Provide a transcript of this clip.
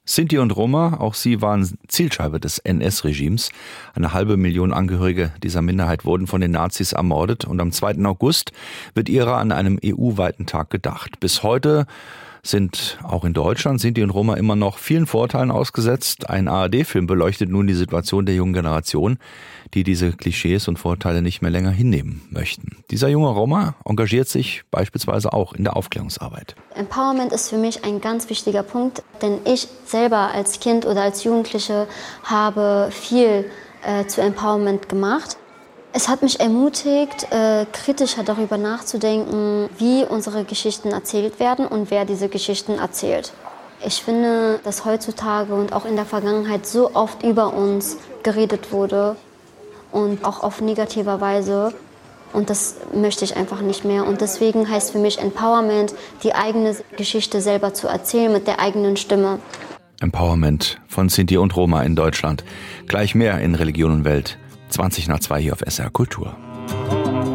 Sinti und Roma, auch sie waren Zielscheibe des NS-Regimes. 500.000 Angehörige dieser Minderheit wurden von den Nazis ermordet und am 2. August wird ihrer an einem EU-weiten Tag gedacht. Bis heute sind auch in Deutschland Sinti und Roma immer noch vielen Vorteilen ausgesetzt. Ein ARD-Film beleuchtet nun die Situation der jungen Generation, die diese Klischees und Vorteile nicht mehr länger hinnehmen möchten. Dieser junge Roma engagiert sich beispielsweise auch in der Aufklärungsarbeit. Empowerment ist für mich ein ganz wichtiger Punkt, denn ich selber als Kind oder als Jugendliche habe viel zu Empowerment gemacht. Es hat mich ermutigt, kritischer darüber nachzudenken, wie unsere Geschichten erzählt werden und wer diese Geschichten erzählt. Ich finde, dass heutzutage und auch in der Vergangenheit so oft über uns geredet wurde und auch auf negativer Weise. Und das möchte ich einfach nicht mehr. Und deswegen heißt für mich Empowerment, die eigene Geschichte selber zu erzählen mit der eigenen Stimme. Empowerment von Sinti und Roma in Deutschland. Gleich mehr in Religion und Welt. 20 nach 2 hier auf SR Kultur.